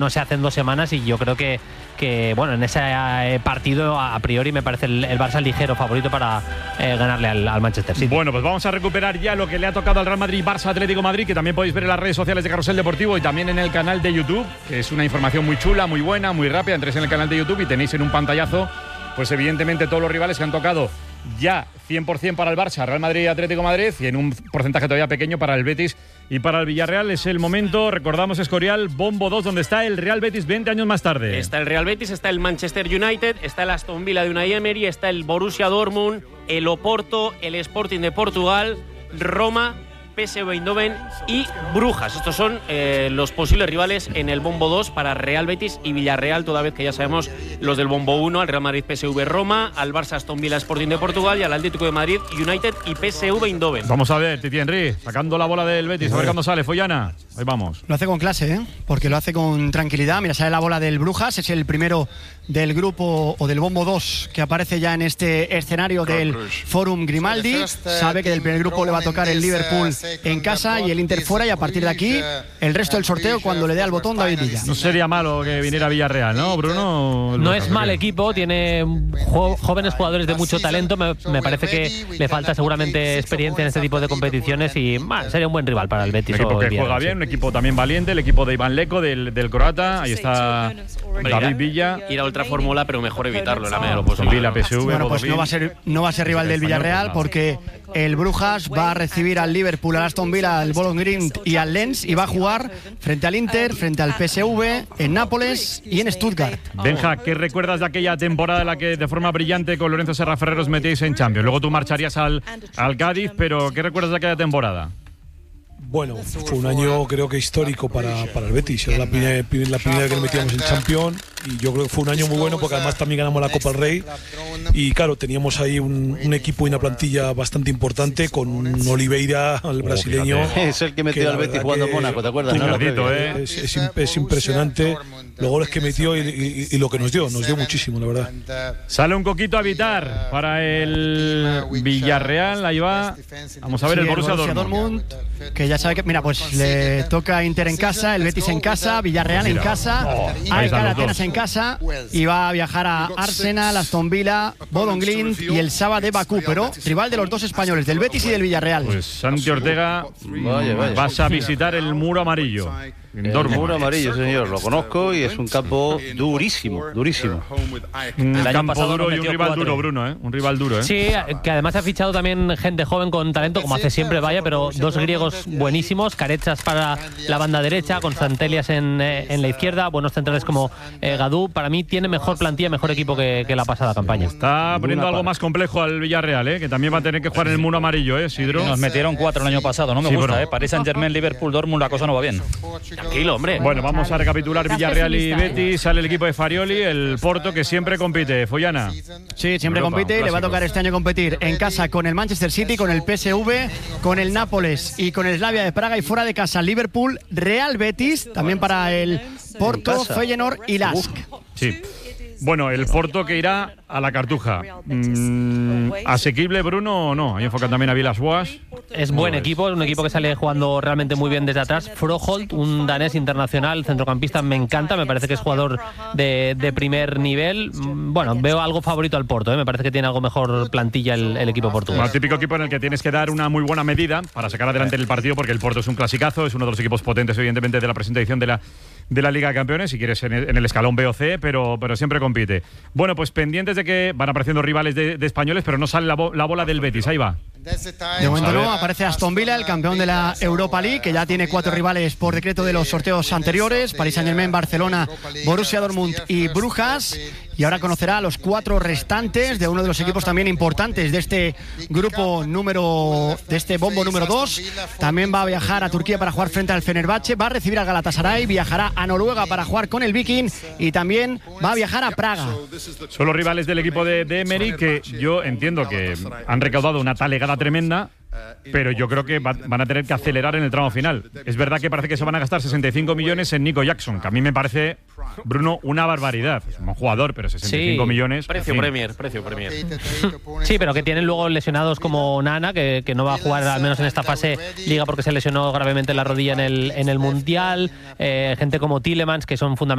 no se hace en 2 semanas, y yo creo que bueno, en ese partido a priori me parece el Barça ligero favorito para ganarle al Manchester City. Bueno, pues vamos a recuperar ya lo que le ha tocado al Real Madrid, Barça Atlético Madrid, que también podéis ver en las redes sociales de Carrusel Deportivo y también en el canal de YouTube, que es una información muy chula, muy buena, muy rápida. Entréis en el canal de YouTube y tenéis en un pantallazo, pues evidentemente todos los rivales que han tocado ya 100% para el Barça, Real Madrid y Atlético Madrid, y en un porcentaje todavía pequeño para el Betis y para el Villarreal. Es el momento, recordamos, Escorial, Bombo 2, donde está el Real Betis 20 años más tarde. Está el Real Betis, está el Manchester United, está el Aston Villa de Unai Emery, está el Borussia Dortmund, el Oporto, el Sporting de Portugal, Roma, PSV Eindhoven y Brujas. Estos son los posibles rivales en el Bombo 2 para Real Betis y Villarreal, toda vez que ya sabemos los del Bombo 1, al Real Madrid PSV Roma, al Barça Aston Villa Sporting de Portugal y al Atlético de Madrid United y PSV Eindhoven. Vamos a ver, Titi Henry, sacando la bola del Betis, a ver cuándo sale, Follana. Ahí vamos. Lo hace con clase, porque lo hace con tranquilidad. Mira, sale la bola del Brujas, es el primero del grupo o del Bombo 2 que aparece ya en este escenario del Forum Grimaldi. Sabe que del primer grupo le va a tocar el Liverpool en casa y el Inter fuera, y a partir de aquí el resto del sorteo cuando le dé al botón David Villa. No sería malo que viniera Villarreal, ¿no, Bruno? No es mal equipo, tiene jóvenes jugadores de mucho talento. Me parece que le falta seguramente experiencia en este tipo de competiciones y sería un buen rival para el Betis. Un equipo que juega bien, un equipo también valiente, el equipo de Iván Leco, del croata. Ahí está David Villa. Ir a Ultra Fórmula, pero mejor evitarlo en la medida de lo posible. Villa, PSV, bueno, pues no va a ser rival del Villarreal, porque el Brujas va a recibir al Liverpool, al Aston Villa, al Bologne Green y al Lens, y va a jugar frente al Inter, frente al PSV, en Nápoles y en Stuttgart. Benja, ¿qué recuerdas de aquella temporada en la que de forma brillante con Lorenzo Serra Ferrer os metéis en Champions? Luego tú marcharías al Cádiz, pero ¿qué recuerdas de aquella temporada? Bueno, fue un año creo que histórico para el Betis. Era la primera vez que nos metíamos en Champions, y yo creo que fue un año muy bueno porque además también ganamos la Copa del Rey, y claro, teníamos ahí un equipo y una plantilla bastante importante con Oliveira, el brasileño. Es el que metió al Betis jugando en Mónaco, ¿te acuerdas? Es impresionante los goles que metió y lo que nos dio muchísimo, la verdad. Sale un coquito a evitar para el Villarreal, ahí va. Vamos a ver el Borussia Dortmund. Que ya sabe que, mira, pues le toca Inter en casa, el Betis en casa, Villarreal en casa, AEK Atenas en casa, y va a viajar a Arsenal, Aston Villa, Bologne Green y el Saba de Bakú, pero rival de los dos españoles, del Betis y del Villarreal. Pues Santi Ortega, vas a visitar el Muro Amarillo. El Muro Amarillo, señor, lo conozco y es un campo durísimo. Un campo duro y un rival duro, Bruno, un rival duro, Sí, que además ha fichado también gente joven con talento, como hace siempre, pero dos griegos buenísimos, Carechas para la banda derecha, Constantelias en la izquierda, buenos centrales como Gadú. Para mí tiene mejor plantilla, mejor equipo que la pasada campaña. Está poniendo algo más complejo al Villarreal, que también va a tener que jugar en el Muro Amarillo, Sidro. Nos metieron 4 el año pasado, no me gusta, bueno. Paris Saint-Germain, Liverpool, Dortmund, la cosa no va bien. Tranquilo, hombre. Bueno, vamos a recapitular Villarreal y Betis. Sale el equipo de Farioli, el Porto, que siempre compite. Follana. Sí, siempre compite y le va a tocar este año competir en casa con el Manchester City, con el PSV, con el Nápoles y con el Slavia de Praga, y fuera de casa Liverpool, Real Betis, también para el Porto, Feyenoord y Lask. Sí. Bueno, el Porto que irá a la Cartuja. ¿Asequible, Bruno, o no? Ahí enfocan también a Villas-Boas. Es buen equipo, es un equipo que sale jugando realmente muy bien desde atrás. Froholt, un danés internacional, centrocampista, me encanta, me parece que es jugador de primer nivel. Bueno, veo algo favorito al Porto, me parece que tiene algo mejor plantilla el equipo portugués. Bueno, típico equipo en el que tienes que dar una muy buena medida para sacar adelante el partido, porque el Porto es un clasicazo, es uno de los equipos potentes, evidentemente, de la presente edición de la Liga de Campeones, si quieres en el escalón B o C, pero siempre compite. Bueno, pues pendientes de que van apareciendo rivales de españoles, pero no sale la bola del Betis, ahí va. De momento no, aparece Aston Villa, el campeón de la Europa League, que ya tiene 4 rivales por decreto de los sorteos anteriores: Paris Saint-Germain, Barcelona, Borussia Dortmund y Brujas. Y ahora conocerá a los 4 restantes de uno de los equipos también importantes de este grupo de este bombo número 2. También va a viajar a Turquía para jugar frente al Fenerbahce, va a recibir al Galatasaray, viajará a Noruega para jugar con el Viking y también va a viajar a Praga. Son los rivales del equipo de Emery, que yo entiendo que han recaudado una talegada tremenda, pero yo creo que van a tener que acelerar en el tramo final. Es verdad que parece que se van a gastar 65 millones en Nico Jackson, que a mí me parece Bruno, una barbaridad. Es un buen jugador, pero 65 millones. Precio en fin. Premier. Sí, pero que tienen luego lesionados como Nana, que no va a jugar al menos en esta fase Liga porque se lesionó gravemente la rodilla en el Mundial. Gente como Tielemans, que son fundamentales